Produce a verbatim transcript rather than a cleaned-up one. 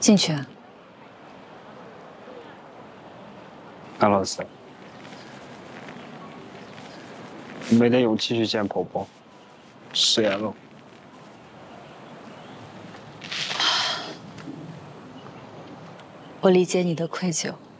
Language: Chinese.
进去。 安老师，没得勇气去见婆婆，食言了。 我理解你的愧疚。